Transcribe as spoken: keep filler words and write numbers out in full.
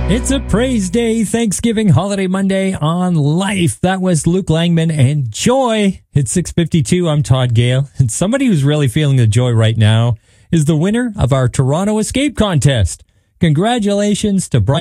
It's a praise day, Thanksgiving holiday Monday on Life. That was Luke Langman and Joy. It's six fifty-two. I'm Todd Gale. And somebody who's really feeling the joy right now is the winner of our Toronto Escape Contest. Congratulations to Brian.